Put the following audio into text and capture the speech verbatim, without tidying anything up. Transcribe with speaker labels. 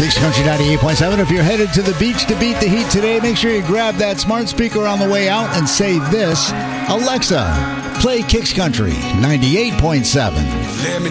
Speaker 1: Kicks Country ninety-eight point seven. If you're headed to the beach to beat the heat today, make sure you grab that smart speaker on the way out and say this: Alexa, play Kicks Country ninety-eight point seven.
Speaker 2: Let me